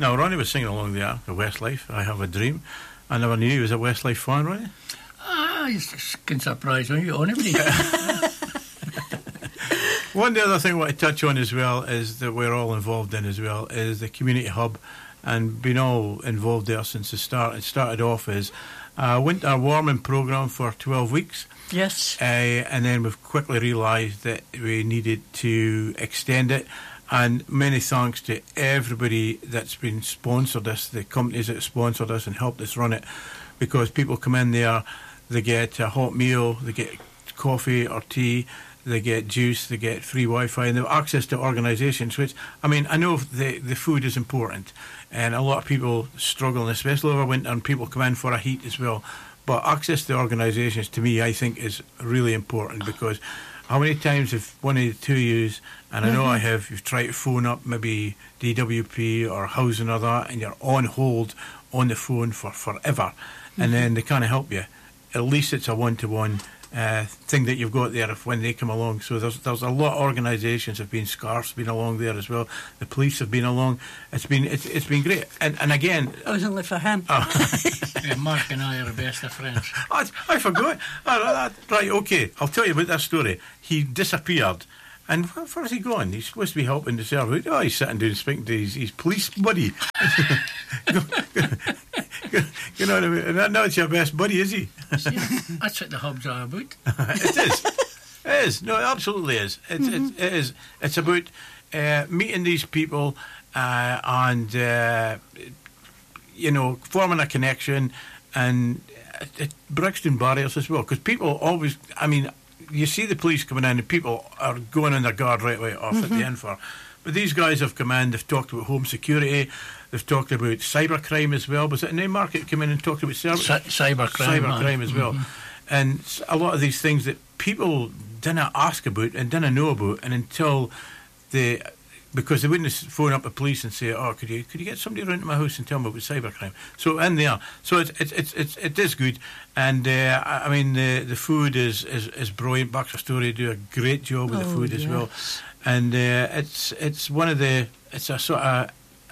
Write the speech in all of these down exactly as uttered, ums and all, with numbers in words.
Now, Ronnie was singing along there, the Westlife, I Have a Dream. I never knew he was a Westlife fan, Ronnie. Ah, it's can surprise me, anybody. One of the other thing I want to touch on as well is that we're all involved in as well is the community hub, and been all involved there since the start. It started off as a winter warming programme for twelve weeks. Yes. Uh, and then we've quickly realised that we needed to extend it. And many thanks to everybody that's been sponsored us, the companies that sponsored us and helped us run it, because people come in there, they get a hot meal, they get coffee or tea, they get juice, they get free Wi-Fi, and they have access to organisations, which, I mean, I know the, the food is important, and a lot of people struggle, especially over winter, and people come in for a heat as well. But access to organisations, to me, I think is really important, because how many times have one of the two of yous, and I know mm-hmm. I have, you've tried to phone up maybe D W P or housing or that, and you're on hold on the phone for forever, mm-hmm. and then they can't help you. At least it's a one-to-one uh, thing that you've got there if, when they come along. So there's there's a lot of organisations have been, Scarf's been along there as well. The police have been along. It's been it's it's been great. And and again, it was only for him. Oh. Yeah, Mark and I are the best of friends. I, I forgot. Oh, right, okay. I'll tell you about that story. He disappeared. And where, where's he gone? He's supposed to be helping the server. Oh, he's sitting down speaking to his, his police buddy. You know what I mean? And now it's your best buddy, is he? See, that's what the hub's all about. It is. It is. No, it absolutely is. It's, mm-hmm. it's, it is. It's about uh, meeting these people uh, and, uh, you know, forming a connection, and it, it breaks down barriers as well. Because people always, I mean, you see the police coming in and people are going on their guard right away off mm-hmm. at the end for. But these guys have come in, they've talked about home security, they've talked about cybercrime as well. Was it Newmarket came in and talked about cyber, C- cybercrime, cybercrime as well? Mm-hmm. And a lot of these things that people didn't ask about and didn't know about, and until they, because they wouldn't phone up the police and say, "Oh, could you could you get somebody around to my house and tell me about cybercrime?" So in there, so it's it's it's, it's it is good, and uh, I mean the the food is is, is brilliant. Baxter Story do a great job with oh, the food yes. as well, and uh, it's it's one of the it's a sort of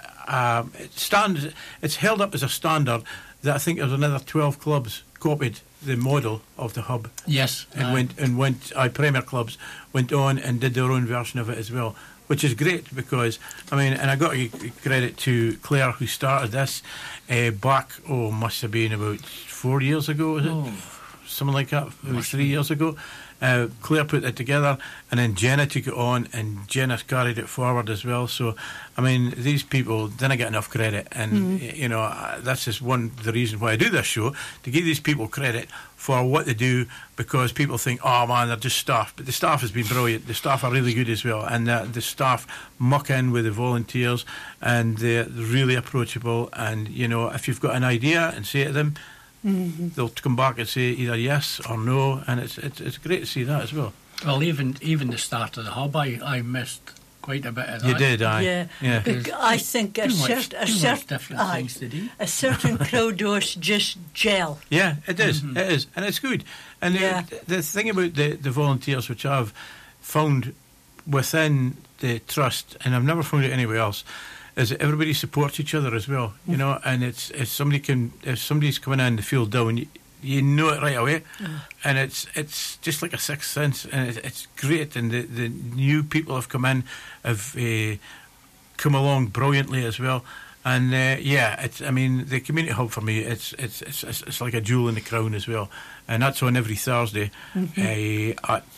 uh, it stand it's held up as a standard that I think there's another twelve clubs copied the model of the hub. Yes, and uh, went and went. I uh, Premier clubs went on and did their own version of it as well, which is great because I mean, and I got to give credit to Claire who started this uh, back. Oh, must have been about four years ago, was it? Oh. Something like that. It was three years ago. Uh, Claire put it together, and then Jenna took it on, and Jenna carried it forward as well. So, I mean, these people didn't get enough credit, and mm-hmm. you know uh, that's just one of the reasons why I do this show, to give these people credit for what they do, because people think, oh man, they're just staff, but the staff has been brilliant. The staff are really good as well, and uh, the staff muck in with the volunteers, and they're really approachable. And you know, if you've got an idea and say it to them, mm-hmm. they'll come back and say either yes or no, and it's it's it's great to see that as well. Well, even even the start of the hub, I, I missed quite a bit of that. You did, aye. Yeah, yeah. I think a, cert- a, cert- different aye, things to do. a certain crowd does just gel. Yeah, it is, mm-hmm. it is, and it's good. And yeah. the, the thing about the, the volunteers, which I've found within the trust, and I've never found it anywhere else, is that everybody supports each other as well, you know. And it's if somebody can, if somebody's coming in the field down, you, you know it right away, mm. and it's it's just like a sixth sense, and it's, it's great. And the, the new people have come in, have uh, come along brilliantly as well. And uh, yeah, it's I mean the community hub for me, it's it's it's it's like a jewel in the crown as well, and that's on every Thursday mm-hmm. uh, at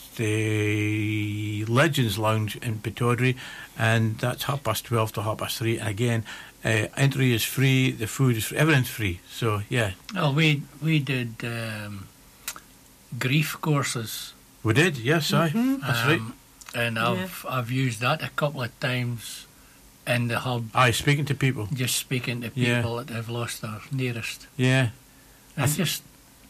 the Legends Lounge in Pittodrie, and that's half past twelve to half past three. And again, uh, entry is free, the food is free, everything's free. So yeah. Oh, we we did um, grief courses. We did, yes, mm-hmm. aye, that's um, right. And I've yeah. I've used that a couple of times in the hub. Aye, speaking to people. Just speaking to people yeah. that have lost their nearest. Yeah. And th- just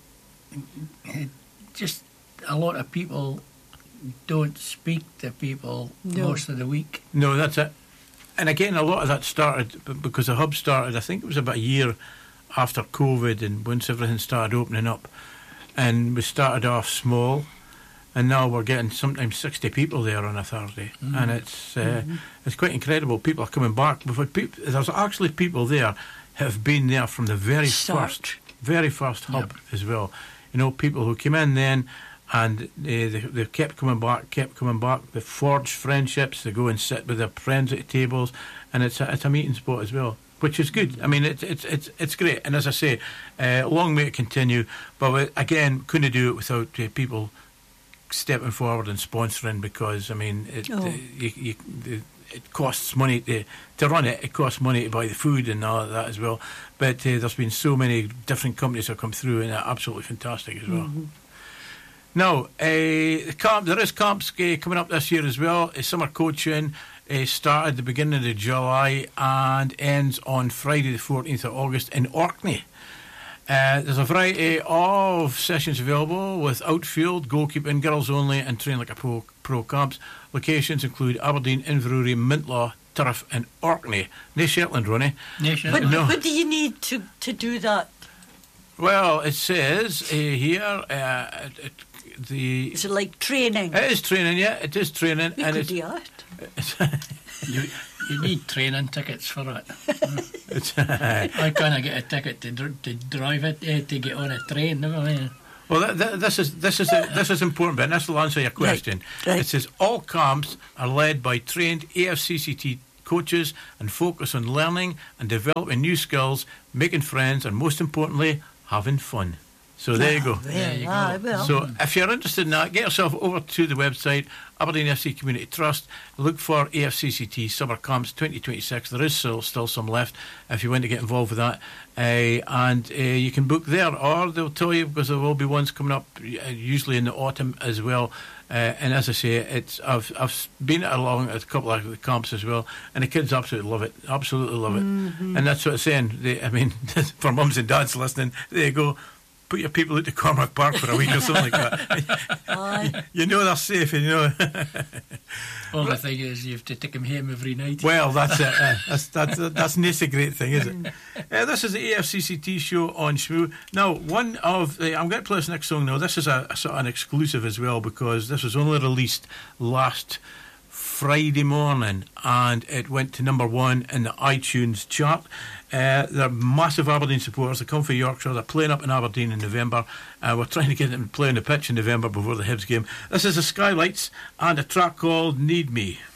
just a lot of people don't speak to people no. most of the week. No, that's it. And again, a lot of that started because the hub started, I think it was about a year after COVID, and once everything started opening up, and we started off small, and now we're getting sometimes sixty people there on a Thursday, mm. and it's uh, mm-hmm. it's quite incredible. People are coming back. We've had peop- there's actually people there who have been there from the very Start. first, very first hub Yep. as well. You know, people who came in then, and they, they, they kept coming back, kept coming back. They forged friendships. They go and sit with their friends at the tables, and it's a, it's a meeting spot as well, which is good. I mean, it's it's it's it's great. And as I say, uh, long may it continue. But we, again, couldn't do it without uh, people stepping forward and sponsoring, because I mean, it, Oh. uh, you, you, the, it costs money to to run it. It costs money to buy the food and all of that as well. But uh, there's been so many different companies that have come through, and they're absolutely fantastic as well. Mm-hmm. Now, uh, the camp, there is camps uh, coming up this year as well. Uh, summer coaching uh, started at the beginning of July and ends on Friday the fourteenth of August in Orkney. Uh, there's a variety of sessions available with outfield, goalkeeping, girls only, and train like a pro, pro camps. Locations include Aberdeen, Inverurie, Mintlaw, Turriff, and Orkney. No Shetland, Ronnie. Nation. What, No. what do you need to, to do that? Well, it says uh, here uh, it, it, the Is it like training? it is training. Yeah, it is training, We and could it's, do that. it's, You, you need training tickets for it. it's I can't get a ticket to dr- to drive it eh, to get on a train. Never mind. well. Th- th- this is this is a, this is important, but this will answer your question. right. It says all camps are led by trained A F C C T coaches and focus on learning and developing new skills, making friends, and most importantly, having fun. So there you go. There you Ah, go. well. So if you're interested in that, get yourself over to the website, Aberdeen F C Community Trust. Look for A F C C T Summer Camps twenty twenty-six. There is still, still some left if you want to get involved with that. Uh, and uh, you can book there, or they'll tell you, because there will be ones coming up, uh, usually in the autumn as well. Uh, and as I say, it's I've I've been along at a couple of the camps as well, and the kids absolutely love it, absolutely love it. Mm-hmm. And that's what I'm saying. They, I mean, for mums and dads listening, there you go. Put your people out to Cormac Park for a week or something like that. Aye. You know they're safe, and you know. Only thing is you have to take him home every night. Well, that's it. Uh, that's that's that's not a great thing, is it? Uh, this is the A F C C T show on Shmoo. Now, one of the, I'm going to play this next song now. This is a, a sort of an exclusive as well, because this was only released last Friday morning, and it went to number one in the iTunes chart. Uh, they're massive Aberdeen supporters. They come from Yorkshire. They're playing up in Aberdeen in November. Uh, we're trying to get them to play on the pitch in November before the Hibs game. This is the Skylights and a track called Need Me.